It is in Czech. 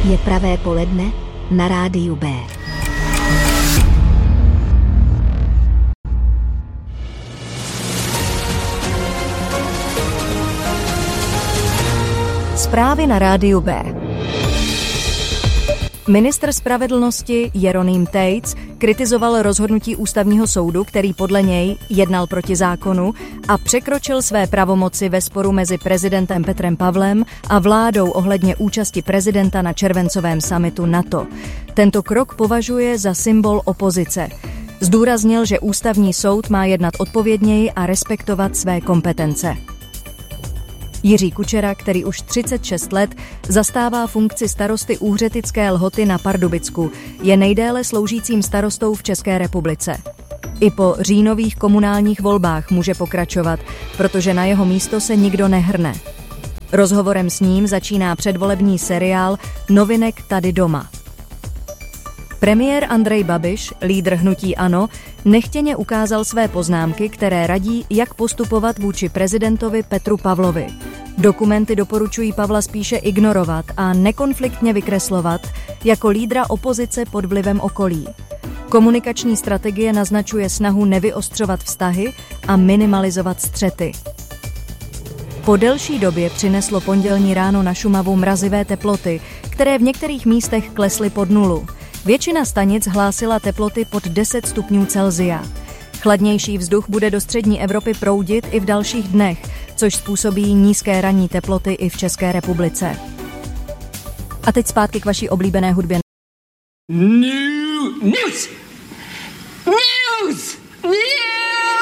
Je pravé poledne na rádiu B. Zprávy na rádiu B. Ministr spravedlnosti Jeroným Tejc kritizoval rozhodnutí ústavního soudu, který podle něj jednal proti zákonu a překročil své pravomoci ve sporu mezi prezidentem Petrem Pavlem a vládou ohledně účasti prezidenta na červencovém summitu NATO. Tento krok považuje za symbol opozice. Zdůraznil, že ústavní soud má jednat odpovědněji a respektovat své kompetence. Jiří Kučera, který už 36 let zastává funkci starosty Úhřetické Lhoty na Pardubicku, je nejdéle sloužícím starostou v České republice. I po říjnových komunálních volbách může pokračovat, protože na jeho místo se nikdo nehrne. Rozhovorem s ním začíná předvolební seriál Novinek tady doma. Premiér Andrej Babiš, lídr hnutí ANO, nechtěně ukázal své poznámky, které radí, jak postupovat vůči prezidentovi Petru Pavlovi. Dokumenty doporučují Pavla spíše ignorovat a nekonfliktně vykreslovat jako lídra opozice pod vlivem okolí. Komunikační strategie naznačuje snahu nevyostřovat vztahy a minimalizovat střety. Po delší době přineslo pondělní ráno na Šumavu mrazivé teploty, které v některých místech klesly pod nulu. Většina stanic hlásila teploty pod 10 stupňů Celsia. Chladnější vzduch bude do střední Evropy proudit i v dalších dnech, což způsobí nízké ranní teploty i v České republice. A teď zpátky k vaší oblíbené hudbě. News!